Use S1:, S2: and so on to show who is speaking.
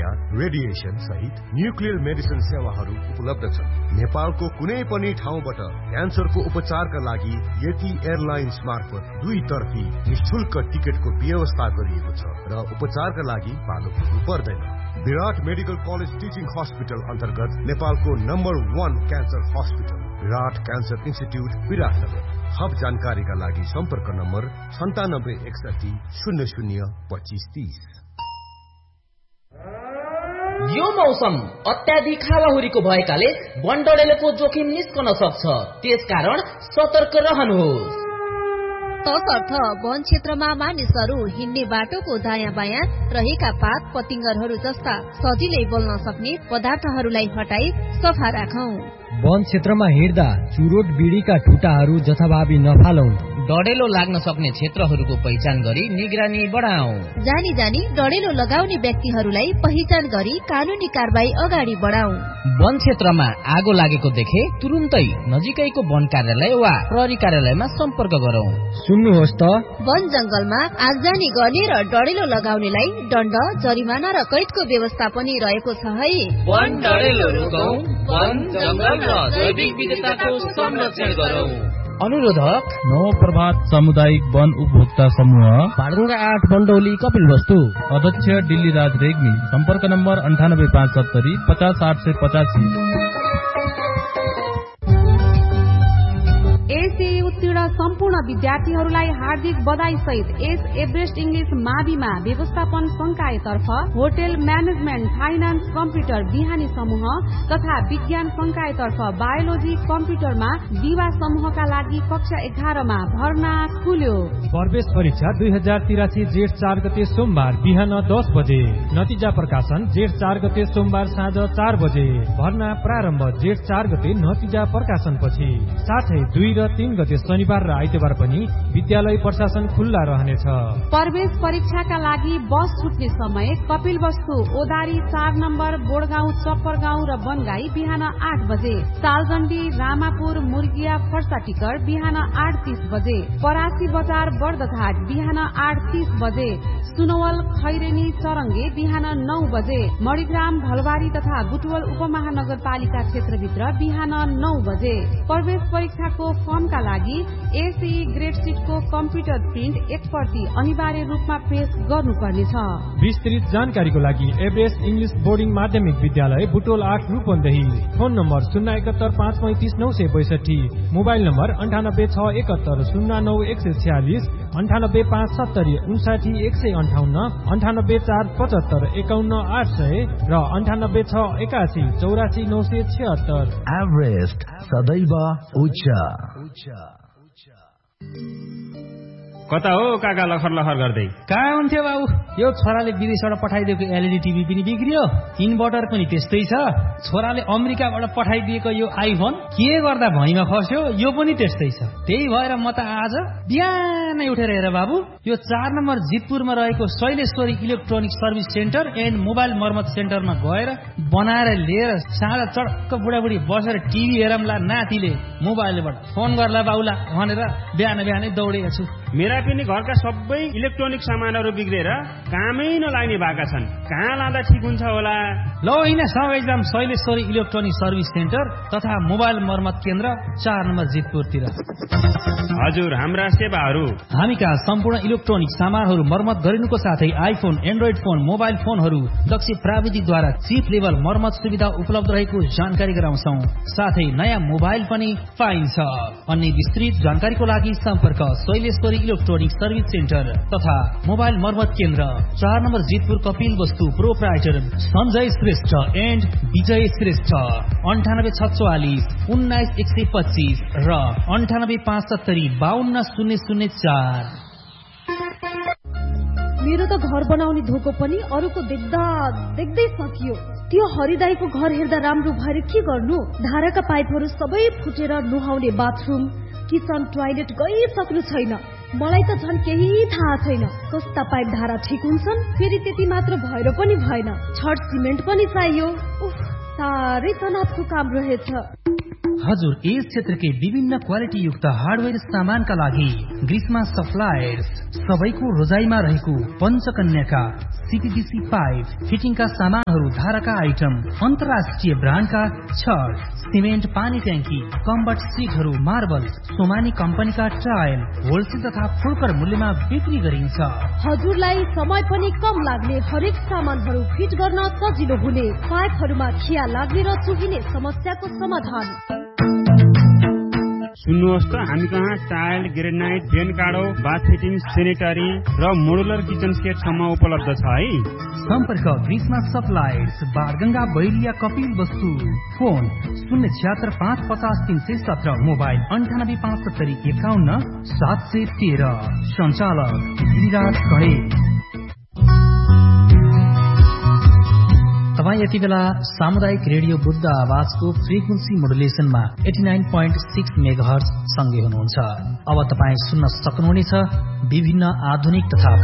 S1: Anaesthesia, radiation सहित nuclear medicine सेवाहरू उपलब्ध छन्। नेपालको कुनै पनि ठाउँबाट क्यान्सरको उपचारका लागि यति एयरलाइन्स मार्फत 2 तर्फी निशुल्क टिकटको व्यवस्था गरिएको छ र उपचारका लागि भाडो तिर्नु पर्दैन। विराट मेडिकल कलेज टिचिङ हस्पिटल अन्तर्गत नेपालको नम्बर 1 क्यान्सर हस्पिटल विराट क्यान्सर इन्स्टिट्युट विराटनगर। थप जानकारीका लागि सम्पर्क नम्बर 9761002530।
S2: यो मौसम अत्याधिक हावाहुरीको भएकाले वनडरेलोको जोखिम निस्कन सक्छ, त्यसकारण सतर्क रहनुहोस्।
S3: तसर्थ वन क्षेत्रमा मानिसहरू हिँड्ने बाटोको दायाँ बायाँ रहेका पात पतिंगरहरू जस्ता सजिलै बोल्न सक्ने पदार्थहरूलाई हटाई सफा राखौं।
S4: वन क्षेत्रमा हिँड्दा चुरोट बिडीका ठुटाहरू जथाभावी नफालौं।
S2: डढेलो लाग्न सक्ने क्षेत्रहरूको पहिचान गरी निगरानी बढाऊ।
S3: जानी जानी डढेलो लगाउने व्यक्तिहरूलाई पहिचान गरी कानूनी कारबाही अगाडि बढाऊ।
S2: वन क्षेत्रमा आगो लागेको देखे तुरुन्तै नजिकैको वन कार्यालय वा प्रहरी कार्यालयमा सम्पर्क गरौं।
S4: सुन्नुहोस् त,
S3: वन जंगलमा आगजानी गर्ने र डढेलो लगाउनेलाई दण्ड, जरिमाना र कैदको व्यवस्था पनि रहेको छ है।
S2: वन डढेलो रोकौं, वन जंगल र जैविक विविधताको संरक्षण गरौं। अनुरोधक
S5: नवप्रभात सामुदायिक वन उपभोक्ता समूह,
S2: पाडुङ्गा 8 बन्डौली कपिलवस्तु।
S5: अध्यक्ष दिल्ली राज रेग्मी। सम्पर्क नम्बर 98570 50 885।
S6: एसए उत्तीर्ण सम्पूर्ण विद्यार्थीहरूलाई हार्दिक बधाई सहित एस एभरेस्ट इंग्लिश माविमा व्यवस्थापन संकायतर्फ होटल म्यानेजमेन्ट, फाइनान्स, कम्प्युटर बिहानी समूह तथा विज्ञान संकायतर्फ बायोलोजी कम्प्युटरमा दिवा समूहका लागि कक्षा 11 मा भर्ना खुल्यो।
S7: प्रवेश परीक्षा 2083 जेठ 4 गते सोमबार बिहान 10 बजे। नतिजा प्रकाशन जेठ 4 गते सोमबार साँझ 4 बजे। भर्ना प्रारम्भ जेठ 4 गते नतिजा प्रकाशनपछि। साथै 2 र 3 गते शनिबार र आइतबार पनि विद्यालय प्रशासन खुल्ला रहनेछ।
S6: प्रवेश परीक्षाका लागि बस छुट्ने समय कपिलवस्तु, ओदारी 4 नम्बर, बोडगाउँ, चप्परगाउँ र बनगाई बिहान 8 बजे। सालजण्डी, रामापुर, मुर्गिया, फर्साटिकर बिहान 8:30 बजे। परासी बजार, बर्दघाट बिहान 8:30 बजे। सुनवल, खैरेनी, चरङ्गे बिहान 9 बजे। मणिग्राम, भलबारी तथा बुटवल उपमहानगरपालिका क्षेत्रभित्र बिहान 9 बजे। प्रवेश परीक्षाको फर्मका लागि एसई ग्रेड सिटको कम्प्युटर प्रिन्ट 1 प्रति अनिवार्य रूपमा पेश गर्नुपर्नेछ।
S7: विस्तृत जानकारीको लागि एभरेस्ट इङ्ग्लिश बोर्डिङ माध्यमिक विद्यालय Butwal 8 Rupandehi. Phone number 071 535 962, mobile number 9861 09 146, 98 570 59 158, 98 475 51 800 र 98 681 84 976।
S8: एभरेस्ट सदैव उच्च।
S9: कता हो काका लखर लखर गर्दै?
S4: कहाँ हुन्थ्यो बाबु? यो छोराले विदेशबाट पठाइदिएको एलइडी टिभी पनि बिग्रियो, इन्भर्टर पनि त्यस्तै छ। छोराले अमेरिकाबाट पठाइदिएको यो आइफोन के गर्दा भैँमा खस्यो, यो पनि त्यस्तै छ। त्यही भएर म त आज बिहानै उठेर हेर बाबु, यो 4 नम्बर जितपुरमा रहेको Shaileshwari electronic service centre and mobile मर्मत सेन्टरमा गएर बनाएर लिएर साँझ चटक्क बुढाबुढी बसेर टिभी हेरौँला, नातिले मोबाइलबाट फोन गर्ला बाउला भनेर बिहान बिहानै दौडेको छु।
S9: मेरा पनि घरका सबै इलेक्ट्रोनिक सामानहरू बिग्रेर कामै नलाग्ने भएका छन्। कहाँ लाँदा ठिक हुन्छ होला?
S4: ल होइन, सँगै जाम शैलेश्वरी इलेक्ट्रोनिक सर्भिस सेन्टर तथा मोबाइल मर्मत केन्द्र 4 नम्बर जितपुरतिर।
S9: हजुर, हाम्रा सेवाहरू
S4: हामी कहाँ सम्पूर्ण इलेक्ट्रोनिक सामानहरू मर्मत गरिनुको साथै आइफोन, एन्ड्रोइड फोन, मोबाइल फोनहरू दक्ष प्राविधिकद्वारा चिप लेभल मर्मत सुविधा उपलब्ध रहेको जानकारी गराउँछौं। साथै नयाँ मोबाइल पनि पाइन्छ। अन्य विस्तृत जानकारीको लागि सम्पर्क शैलेश्वरी इलेक्ट्रोनिक सर्भिस सेन्टर तथा मोबाइल मर्मत केन्द्र 4 number Jitpur Kapilvastu. Proprietor Sanjay Shrestha and विजय श्रेष्ठ। 9844 19125 र 98 570 52 004।
S10: मेरो त घर बनाउने धोको पनि अरूको देख्दा देख्दै सकियो। त्यो हरिदाईको घर हेर्दा राम्रो भएर के गर्नु? धाराका पाइपहरू सबै फुटेर नुहाउने बाथरुम, किचन, टोयलेट गइसक्नु छैन। मलाई त झन् केही थाहा छैन कस्ता पाइप धारा ठिक हुन्छन्। फेरि त्यति मात्र भएर पनि भएन, छड सिमेन्ट पनि चाहियो। साह्रै तनावको काम रहेछ।
S4: हजुर, यस क्षेत्रकै विभिन्न क्वालिटी युक्त हार्डवेयर सामानका लागि ग्रिसमा सप्लायर्स सबैको रोजाइमा रहेको पञ्चकन्याका CPVC पाइप, फिटिङका सामानहरू, धारका आइटम, अन्तर्राष्ट्रिय ब्रान्डका छड, सिमेन्ट, पानी ट्याङ्की, कम्बट सिटहरू, मार्बल, सोमानी कम्पनीका टायल होलसेल तथा फुलकर मूल्यमा बिक्री गरिन्छ।
S10: हजुरलाई समय पनि कम लाग्ने, हरेक सामानहरू फिट गर्न सजिलो हुने, पाइपहरूमा खिया लाग्ने र चुहिने समस्याको समाधान।
S9: सुन्नुहोस् त, हामी कहाँ टाइल, ग्रेनाइट, भेन काडो, बाथ फिटिङ, सेनेटरी र मोडुलर किचन सेट सम्म उपलब्ध छ है।
S4: सम्पर्क ग्रीष्मा सप्लायर्स, बाणगंगा, बैरिया, कपिल वस्तु। Phone 076-550-317, mobile 98-570-51-713। सञ्चालक गिरिराज गणेश। तपाईँ यति बेला सामुदायिक रेडियो बुद्ध आवाजको फ्रिक्वेन्सी मोडुलेसनमा 89.6 मेगाहर्ज सँगै हुनुहुन्छ। अब तपाईँ सुन्न सक्नुहुनेछ विभिन्न आधुनिक तथा